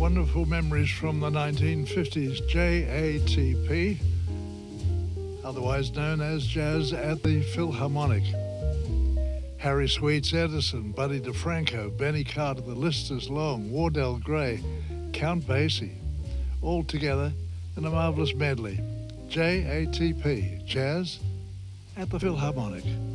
Wonderful memories from the 1950s. JATP, otherwise known as Jazz at the Philharmonic. Harry Sweets Edison, Buddy DeFranco, Benny Carter, the list is long, Wardell Gray, Count Basie, all together in a marvelous medley. JATP, Jazz at the Philharmonic.